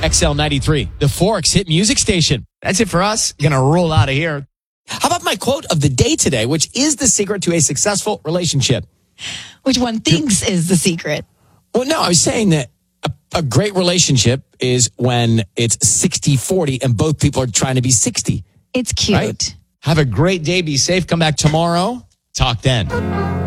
XL93, the Forks hit music station. That's it for us. Gonna roll out of here. How about my quote of the day today, which is the secret to a successful relationship? Which one thinks is the secret? Well, no, I was saying that a great relationship is when it's 60-40 and both people are trying to be 60. It's cute. Right? Have a great day. Be safe. Come back tomorrow. Talk then.